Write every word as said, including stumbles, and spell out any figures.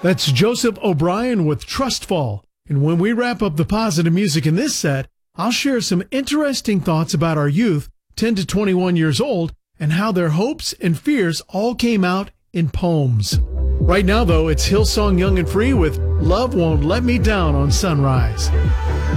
That's Joseph O'Brien with Trustfall. And when we wrap up the positive music in this set, I'll share some interesting thoughts about our youth, ten to twenty-one years old, and how their hopes and fears all came out in poems. Right now, though, it's Hillsong Young and Free with Love Won't Let Me Down on Sunrise.